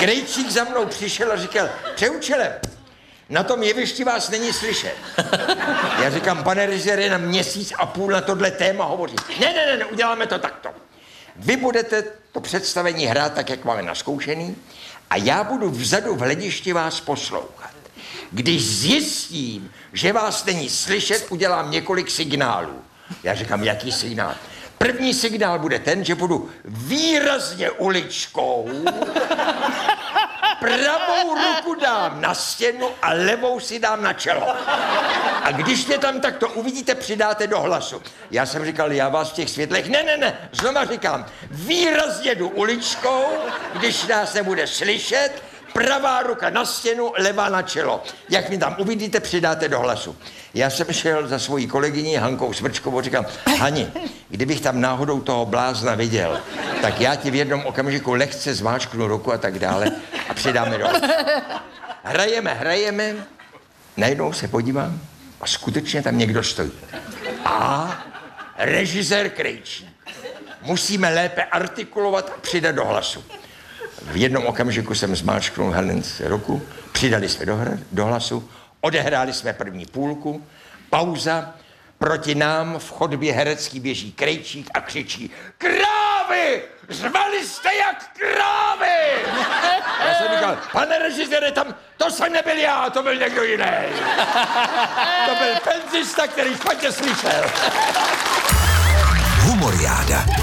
Krejčík za mnou přišel a říkal, Přeučele, na tom jevišti vás není slyšet. Já říkám, pane režisére, na měsíc a půl na tohle téma hovoří. Ne, uděláme to takto. Vy budete to představení hrát tak, jak máme naskoušený, a já budu vzadu v hledišti vás poslouchat. Když zjistím, že vás není slyšet, udělám několik signálů. Já říkám, jaký signál? První signál bude ten, že budu výrazně uličkou, pravou ruku dám na stěnu a levou si dám na čelo. A když mě tam takto uvidíte, přidáte do hlasu. Já jsem říkal, já vás v těch světlech, ne, znova říkám, výrazně jdu uličkou, když nás nebude slyšet, pravá ruka na stěnu, levá na čelo. Jak mi tam uvidíte, přidáte do hlasu. Já jsem šel za svojí kolegyní Hankou Smrčkovou, říkám, Hani, kdybych tam náhodou toho blázna viděl, tak já ti v jednom okamžiku lehce zmáčknu ruku a tak dále a přidáme do hlasu. Hrajeme, najednou se podívám a skutečně tam někdo stojí. A režisér Krejčík. Musíme lépe artikulovat a přidat do hlasu. V jednom okamžiku jsem zmáčknul Helence ruku, přidali jsme do hlasu, odehráli jsme první půlku, pauza, proti nám v chodbě herecký běží Krejčík a křičí krávy! Řvali jste jak krávy! Já jsem říkal, pane režisére, tam, to jsem nebyl já, to byl někdo jiný. To byl penzista, který špatně slyšel. Humoriáda.